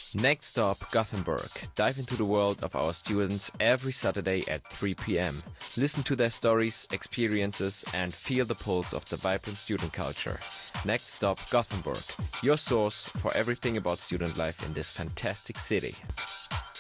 Next stop, Gothenburg. Dive into the world of our students every Saturday at 3 p.m. Listen to their stories, experiences, and feel the pulse of the vibrant student culture. Next stop, Gothenburg. Your source for everything about student life in this fantastic city.